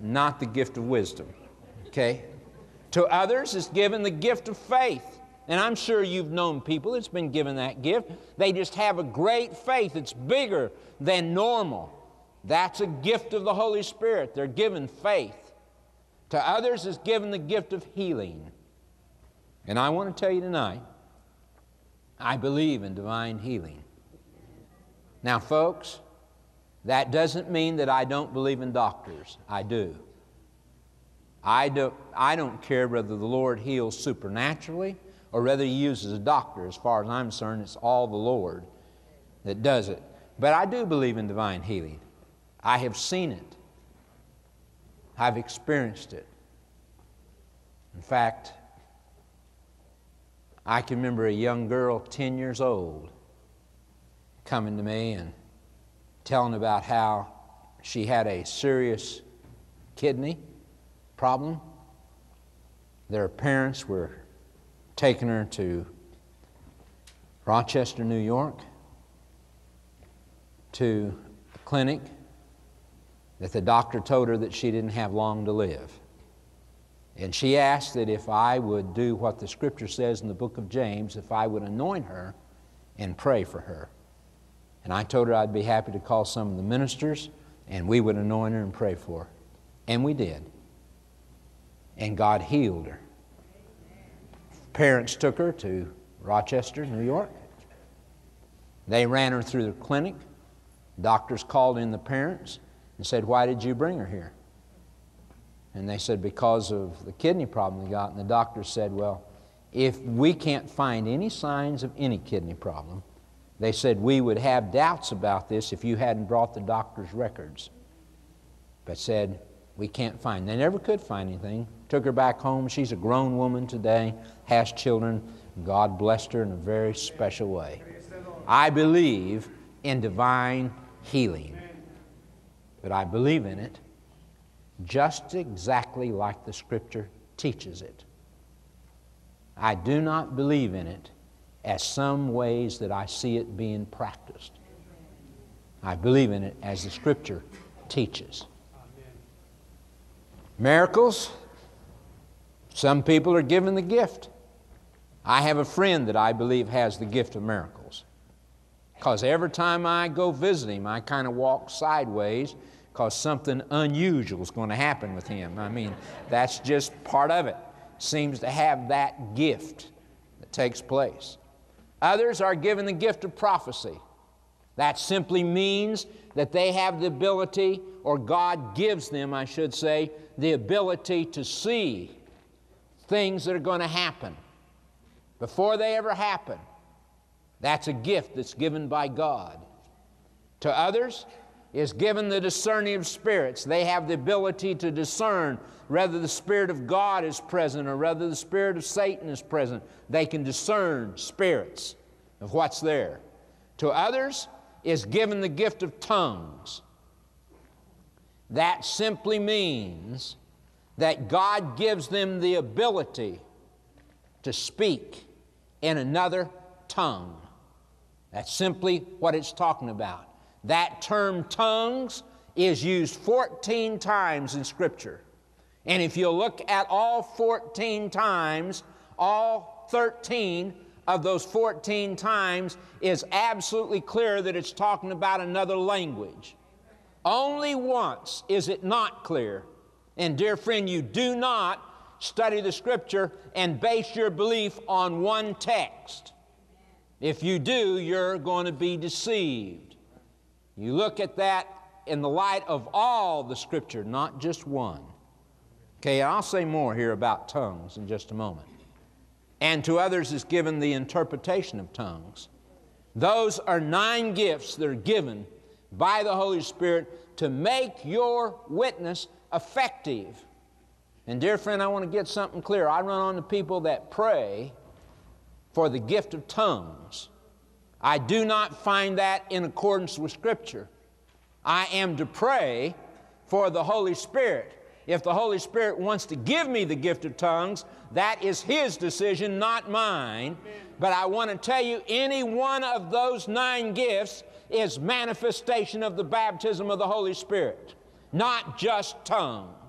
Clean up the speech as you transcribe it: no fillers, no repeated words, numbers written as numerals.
not the gift of wisdom. Okay? To others is given the gift of faith. And I'm sure you've known people that's been given that gift. They just have a great faith. It's bigger than normal. That's a gift of the Holy Spirit. They're given faith. To others is given the gift of healing. And I want to tell you tonight, I believe in divine healing. Now, folks, that doesn't mean that I don't believe in doctors. I do. I don't care whether the Lord heals supernaturally or whether He uses a doctor. As far as I'm concerned, it's all the Lord that does it. But I do believe in divine healing. I have seen it. I've experienced it. In fact, I can remember a young girl, 10 years old, coming to me and telling about how she had a serious kidney problem. Their parents were taking her to Rochester, New York, to a clinic that the doctor told her that she didn't have long to live. And she asked that if I would do what the Scripture says in the book of James, if I would anoint her and pray for her. And I told her I'd be happy to call some of the ministers and we would anoint her and pray for her. And we did. And God healed her. Parents took her to Rochester, New York. They ran her through the clinic. Doctors called in the parents and said, "Why did you bring her here?" And they said, "Because of the kidney problem they got." And the doctor said, "Well, if we can't find any signs of any kidney problem," they said, "we would have doubts about this if you hadn't brought the doctor's records." But said, "We can't find." They never could find anything. Took her back home. She's a grown woman today, has children. God blessed her in a very special way. I believe in divine healing, but I believe in it just exactly like the Scripture teaches it. I do not believe in it as some ways that I see it being practiced. I believe in it as the Scripture teaches. Miracles, some people are given the gift. I have a friend that I believe has the gift of miracles. Because every time I go visit him, I kind of walk sideways because something unusual is going to happen with him. I mean, that's just part of it. Seems to have that gift that takes place. Others are given the gift of prophecy. That simply means that they have the ability, or God gives them, I should say, the ability to see things that are going to happen before they ever happen. That's a gift that's given by God. To others is given the discerning of spirits. They have the ability to discern whether the Spirit of God is present or whether the Spirit of Satan is present. They can discern spirits of what's there. To others is given the gift of tongues. That simply means that God gives them the ability to speak in another tongue. That's simply what it's talking about. That term tongues is used 14 times in Scripture. And if you look at all 14 times, all 13 of those 14 times is absolutely clear that it's talking about another language. Only once is it not clear. And dear friend, you do not study the Scripture and base your belief on one text. If you do, you're going to be deceived. You look at that in the light of all the Scripture, not just one. Okay, I'll say more here about tongues in just a moment. And to others is given the interpretation of tongues. Those are 9 gifts that are given by the Holy Spirit to make your witness effective. And dear friend, I want to get something clear. I run on to people that pray for the gift of tongues. I do not find that in accordance with Scripture. I am to pray for the Holy Spirit. If the Holy Spirit wants to give me the gift of tongues, that is His decision, not mine. But I want to tell you, any one of those 9 gifts is manifestation of the baptism of the Holy Spirit, not just tongues.